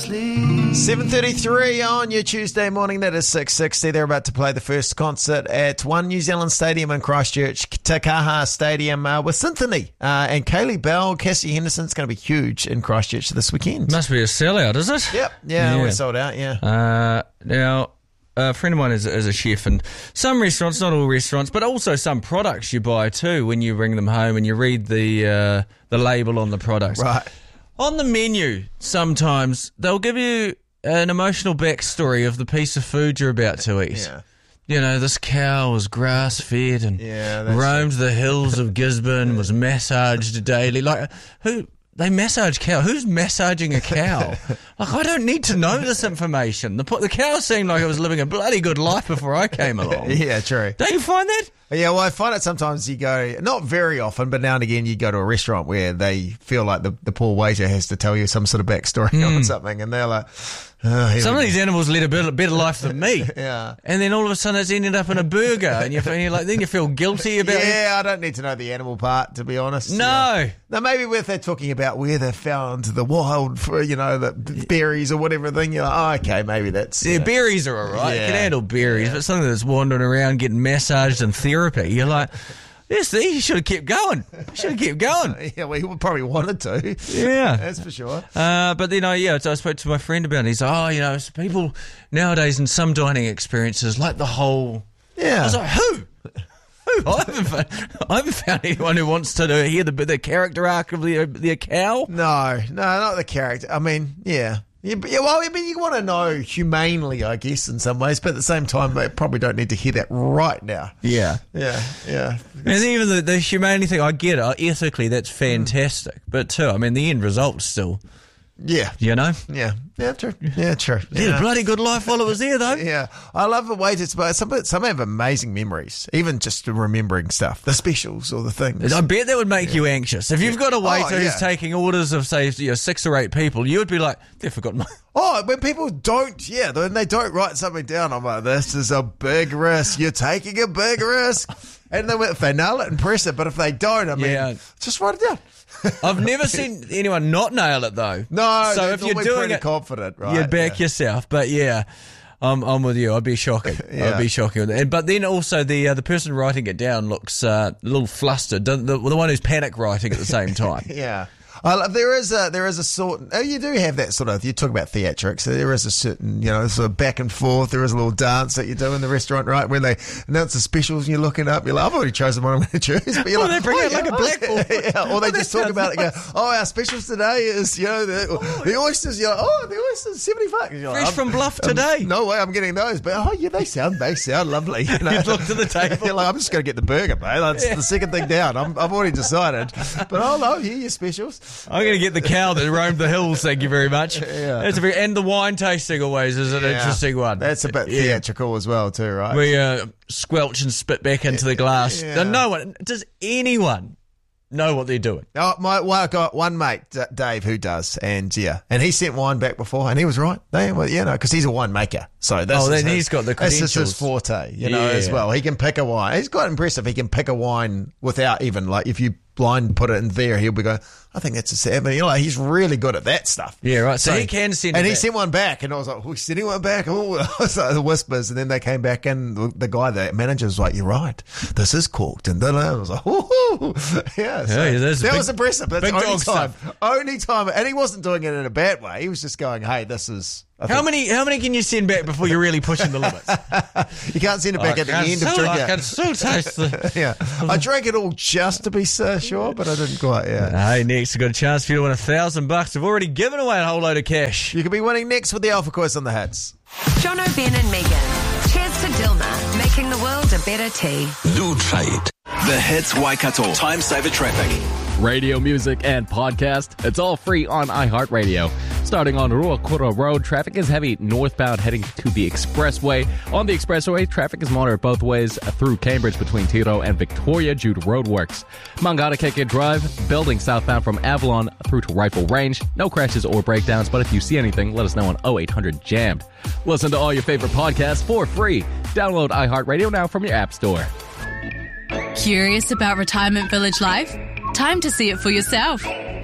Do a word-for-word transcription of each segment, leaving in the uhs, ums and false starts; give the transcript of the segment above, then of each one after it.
seven thirty-three on your Tuesday morning. That is six sixty. They're about to play the first concert at One New Zealand Stadium in Christchurch, Takaha Stadium, uh, with Symphony. Uh, and Kaylee Bell, Cassie Henderson's going to be huge in Christchurch this weekend. Must be a sellout, is it? Yep. Yeah, yeah. we're sold out, yeah. Uh, now, a friend of mine is, is a chef, and some restaurants, not all restaurants, but also some products you buy too when you bring them home and you read the uh, the label on the products. Right. On the menu, sometimes they'll give you an emotional backstory of the piece of food you're about to eat. Yeah. You know, this cow was grass-fed and Yeah, that's roamed the hills of Gisborne, was massaged daily. Like, who... They massage cow. Who's massaging a cow? Like, I don't need to know this information. The, the cow seemed like it was living a bloody good life before I came along. Yeah, true. Don't you find that? Yeah, well, I find it sometimes you go, not very often, but now and again you go to a restaurant where they feel like the, the poor waiter has to tell you some sort of backstory mm. on something, and they're like, oh, some of these animals lead a better, better life than me. Yeah. And then all of a sudden it's ended up in a burger, and you're, and you're like, then you feel guilty about it. Yeah, I don't need to know the animal part, to be honest. No. Yeah. Now, maybe if they're talking about where they found the wild, for, you know, the berries or whatever thing, you're like, oh, okay, maybe that's... Yeah, know. berries are all right. Yeah. You can handle berries, Yeah. but something that's wandering around getting massaged and therapy, you're like... Yes, you should have kept going. Should have kept going. Yeah, well, he probably wanted to. Yeah. That's for sure. Uh, but then, I, yeah, I spoke to my friend about it. He's like, oh, you know, so people nowadays in some dining experiences like the whole... Yeah. I was like, who? Who? I haven't found, I haven't found anyone who wants to hear the, the character arc of the, the cow. No, no, not the character. I mean, yeah. Yeah, but, yeah, well, I mean, you want to know humanely, I guess, in some ways, but at the same time, they probably don't need to hear that right now. Yeah. Yeah, yeah. And even the, the humanity thing, I get it. Ethically, that's fantastic. Mm. But, too, I mean, the end result's still... Yeah. You know? Yeah. Yeah, true. Yeah, true. He had a bloody good life while it was there, though. Yeah. I love the way it's about some some have amazing memories, even just remembering stuff, the specials or the things. I bet that would make yeah. you anxious. If you've got a waiter oh, yeah. who's taking orders of, say, you know, six or eight people, you would be like, they've forgotten my... Oh, when people don't, yeah, when they don't write something down, I'm like, this is a big risk. You're taking a big risk. And then if they nail it, impress it. But if they don't, I mean, yeah. just write it down. I've never seen anyone not nail it though. No, so if you're doing pretty it, confident, right? You'd back yeah. yourself. But yeah, I'm, I'm with you. I'd be shocking. yeah. I'd be shocking. And but then also the uh, the person writing it down looks uh, a little flustered. The, the, the one who's panic writing at the same time. yeah. I love, there is a there is a sort. Oh, you do have that sort of. You talk about theatrics. So there is a certain, you know, sort of back and forth. There is a little dance that you do in the restaurant, right? When they announce the specials, and you're looking up. You're like, I've already chosen what I'm going to choose. But you're oh, like, they bring oh, it yeah, like a blackboard. yeah. Or they oh, just talk about nice. it. And go, oh, our specials today is, you know, the, oh, the oysters. You're like, oh, the oysters, seventy bucks. You're Fresh like, from Bluff today. Um, no way, I'm getting those. But oh yeah, they sound they sound lovely. You know? You look to the table. You're like, I'm just going to get the burger, mate. That's yeah. the second thing down. I'm, I've already decided. But oh no, here your specials. I'm going to get the cow that roamed the hills, thank you very much. Yeah. That's a very, and the wine tasting always is an yeah. interesting one. That's a bit yeah. theatrical as well too, right? We uh, squelch and spit back into the glass. Yeah. No one, does anyone know what they're doing? Oh, my, well, I got one mate, D- Dave, who does, and yeah, and he sent wine back before, and he was right. They, well, you know, because he's a winemaker, so that's oh, then his, he's got the credentials. This is his forte, you know, yeah. as well. He can pick a wine. He's quite impressive. He can pick a wine without even like if you blind put it in there, he'll be going, I think that's a seven. You know, he's really good at that stuff. Yeah, right. So, so he can send And it he back. sent one back, and I was like, oh, he's sending one back. Oh, I was like, the whispers. And then they came back, and the, the guy, the manager was like, you're right. This is corked. And then I was like, woohoo. Yeah, so yeah, that big, was impressive. That's big only dog time. stuff. Only time. And he wasn't doing it in a bad way. He was just going, hey, this is... I How think, many How many can you send back before you're really pushing the limits? You can't send it back I at the end still, of drinking I it. can still taste the... yeah. I drank it all just to be so sure, but I didn't quite, yeah. Hey, next, I've got a chance for you to win a thousand bucks. I've already given away a whole load of cash. You could be winning next with the Alpha Quiz on the hits. Jono, Ben and Megan. Cheers to Dilma, making the world a better tea. New trade. The Hits Waikato. Time saver traffic. Radio, music, and podcast. It's all free on iHeartRadio. Starting on Ruakura Road, traffic is heavy northbound heading to the expressway. On the expressway, traffic is moderate both ways through Cambridge between Tiro and Victoria due to roadworks. Mangarakeke Drive, building southbound from Avalon through to Rifle Range. No crashes or breakdowns, but if you see anything, let us know on oh eight hundred jammed. Listen to all your favorite podcasts for free. Download iHeartRadio now from your app store. Curious about retirement village life? Time to see it for yourself.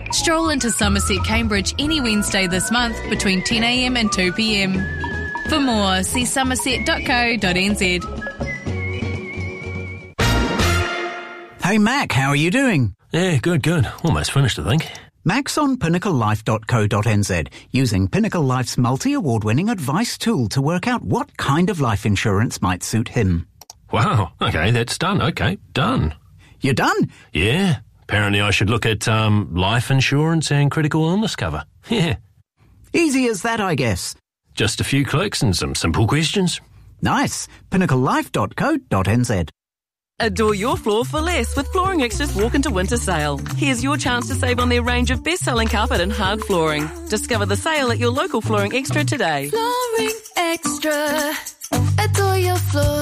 Stroll into Somerset, Cambridge any Wednesday this month between ten a m and two p m. For more, see somerset dot co dot n z. Hey Mac, how are you doing? Yeah, good, good. Almost finished, I think. Mac's on pinnacle life dot co dot n z, using Pinnacle Life's multi-award-winning advice tool to work out what kind of life insurance might suit him. Wow, okay, that's done. Okay, done. You're done? Yeah, apparently I should look at um, life insurance and critical illness cover. Yeah. Easy as that, I guess. Just a few clicks and some simple questions. Nice. pinnacle life dot co dot n z. Adore your floor for less with Flooring Extra's Walk into Winter sale. Here's your chance to save on their range of best-selling carpet and hard flooring. Discover the sale at your local Flooring Extra today. Flooring Extra. Adore your floor.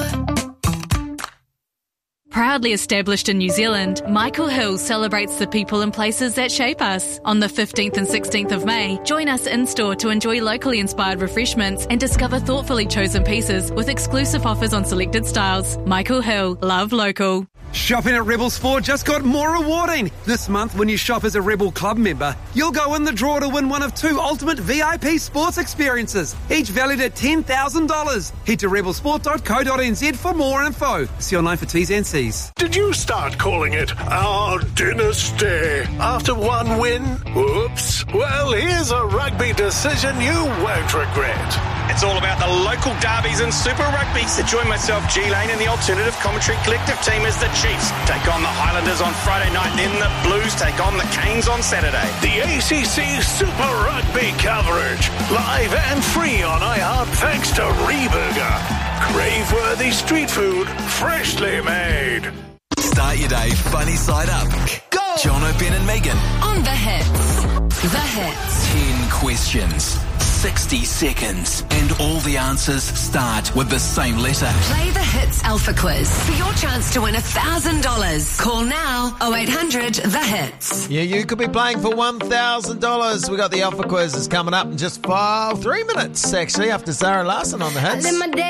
Proudly established in New Zealand, Michael Hill celebrates the people and places that shape us. On the fifteenth and sixteenth of May, join us in-store to enjoy locally inspired refreshments and discover thoughtfully chosen pieces with exclusive offers on selected styles. Michael Hill, love local. Shopping at Rebel Sport just got more rewarding. This month, when you shop as a Rebel Club member, you'll go in the draw to win one of two ultimate V I P sports experiences, each valued at ten thousand dollars. Head to rebel sport dot co dot n z for more info. See online for T's and C's. Did you start calling it our dynasty after one win? Oops. Well, here's a rugby decision you won't regret. It's all about the local derbies and Super Rugby. So join myself, G Lane, and the Alternative Commentary Collective team as the Chiefs take on the Highlanders on Friday night, then the Blues take on the Canes on Saturday. The A C C Super Rugby coverage, live and free on iHeart thanks to Reburger. Crave-worthy street food, freshly made. Start your day funny side up. Go! Jono, Ben and Megan. On the hits. The hits. Ten questions, sixty seconds, and all the answers start with the same letter. Play the Hits Alpha Quiz for your chance to win one thousand dollars. Call now, oh eight hundred the hits. Yeah, you could be playing for one thousand dollars. We got the Alpha Quiz is coming up in just five, three minutes, actually, after Zara Larson on the hits.